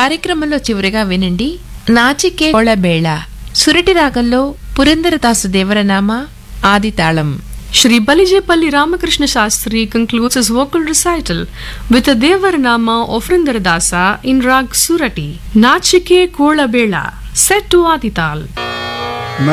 కార్యక్రమంలో చివరిగా వినండి నాచికే కోళబేళ సురటి రాగంలో పురందరదాసు దేవరనామ ఆది తాళం. Shri Balijepalli Ramakrishna Shastri concludes his vocal recital with a Devaranama of Vrindaradasa in Rag Surati, Nachike Kola Bela, set to Adital.